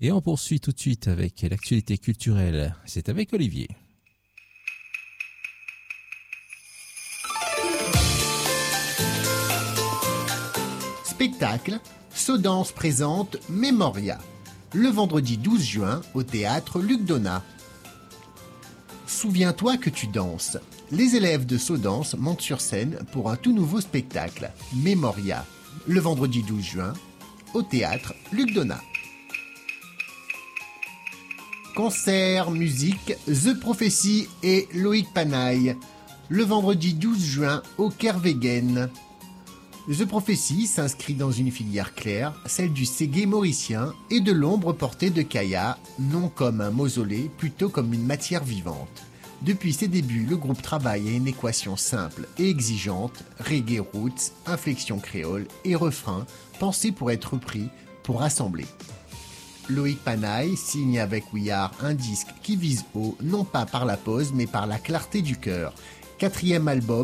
Et on poursuit tout de suite avec l'actualité culturelle. C'est avec Olivier. Spectacle, Sodance présente Memoria, le vendredi 12 juin au théâtre Luc Donat. Souviens-toi que tu danses. Les élèves de Sodance montent sur scène pour un tout nouveau spectacle, Memoria, le vendredi 12 juin au théâtre Luc Donat. Concert, musique, The Prophecy et Loïc Panaille, le vendredi 12 juin au Kervegen. The Prophecy s'inscrit dans une filière claire, celle du ségué mauricien et de l'ombre portée de Kaya, non comme un mausolée, plutôt comme une matière vivante. Depuis ses débuts, le groupe travaille à une équation simple et exigeante, reggae roots, inflexion créole et refrain, pensés pour être repris, pour rassembler. Loïc Panaille signe avec We Are un disque qui vise haut, non pas par la pose, mais par la clarté du cœur. 4e album,